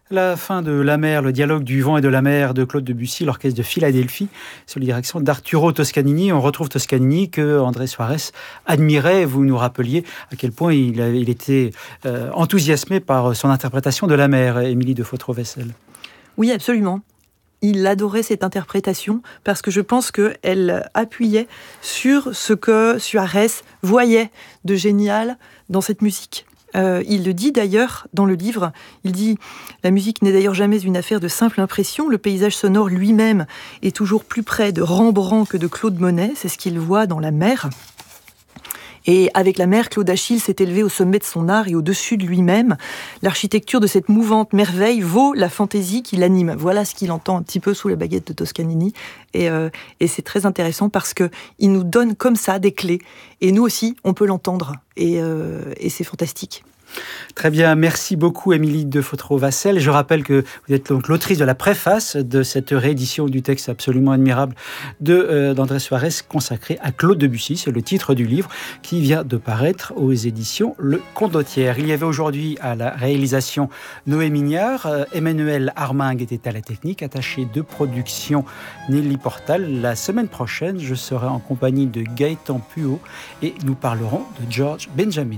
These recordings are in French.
La fin de La mer, le dialogue du vent et de la mer de Claude Debussy, l'orchestre de Philadelphie, sous la direction d'Arturo Toscanini. On retrouve Toscanini que André Suarez admirait. Vous nous rappeliez à quel point il était enthousiasmé par son interprétation de La mer, Émilie de Fautrevessel. Oui, absolument. Il adorait cette interprétation parce que je pense qu'elle appuyait sur ce que Suarez voyait de génial dans cette musique. Il le dit d'ailleurs dans le livre, il dit « La musique n'est d'ailleurs jamais une affaire de simple impression, le paysage sonore lui-même est toujours plus près de Rembrandt que de Claude Monet, c'est ce qu'il voit dans La mer ». Et avec La mer, Claude Achille s'est élevé au sommet de son art et au-dessus de lui-même. L'architecture de cette mouvante merveille vaut la fantaisie qui l'anime. Voilà ce qu'il entend un petit peu sous la baguette de Toscanini. Et c'est très intéressant parce qu'il nous donne comme ça des clés. Et nous aussi, on peut l'entendre. Et c'est fantastique. Très bien, merci beaucoup Émilie de Fautrevessel. Je rappelle que vous êtes donc l'autrice de la préface de cette réédition du texte absolument admirable d'André Suarez consacré à Claude Debussy. C'est le titre du livre qui vient de paraître aux éditions Le Condottiere. Il y avait aujourd'hui à la réalisation Noé Mignard, Emmanuel Armingue était à la technique, attaché de production Nelly Portal. La semaine prochaine, je serai en compagnie de Gaëtan Puot et nous parlerons de George Benjamin.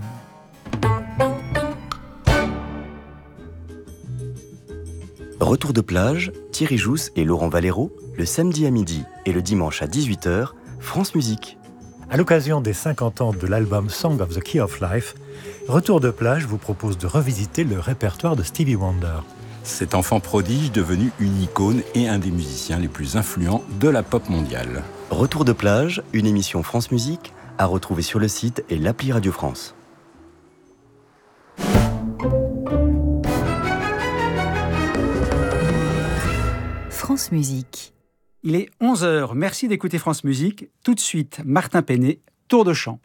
Retour de plage, Thierry Jousse et Laurent Valero, le samedi à midi et le dimanche à 18h, France Musique. À l'occasion des 50 ans de l'album Song of the Key of Life, Retour de plage vous propose de revisiter le répertoire de Stevie Wonder. Cet enfant prodige devenu une icône et un des musiciens les plus influents de la pop mondiale. Retour de plage, une émission France Musique, à retrouver sur le site et l'appli Radio France. France Musique. Il est 11h. Merci d'écouter France Musique. Tout de suite, Martin Penet, Tour de chant.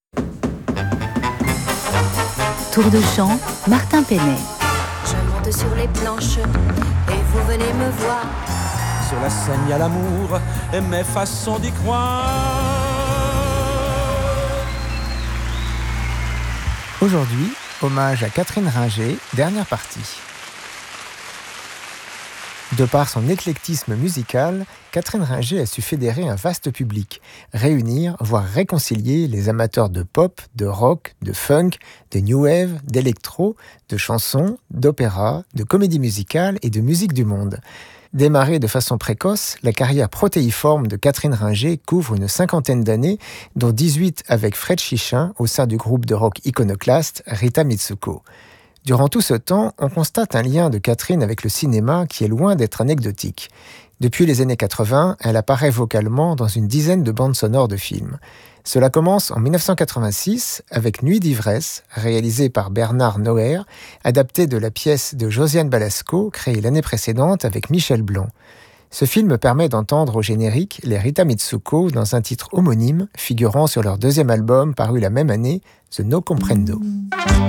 Tour de chant, Martin Penet. Je monte sur les planches et vous venez me voir. Sur la scène, il y a l'amour et mes façons d'y croire. Aujourd'hui, hommage à Catherine Ringer, dernière partie. De par son éclectisme musical, Catherine Ringer a su fédérer un vaste public, réunir, voire réconcilier les amateurs de pop, de rock, de funk, de new wave, d'électro, de chansons, d'opéra, de comédie musicale et de musique du monde. Démarrée de façon précoce, la carrière protéiforme de Catherine Ringer couvre une 50aine d'années, dont 18 avec Fred Chichin au sein du groupe de rock iconoclaste Rita Mitsuko. Durant tout ce temps, on constate un lien de Catherine avec le cinéma qui est loin d'être anecdotique. Depuis les années 80, elle apparaît vocalement dans une dizaine de bandes sonores de films. Cela commence en 1986 avec Nuit d'ivresse, réalisée par Bernard Noer, adaptée de la pièce de Josiane Balasco, créée l'année précédente avec Michel Blanc. Ce film permet d'entendre au générique les Rita Mitsuko dans un titre homonyme, figurant sur leur deuxième album paru la même année, The No Comprendo.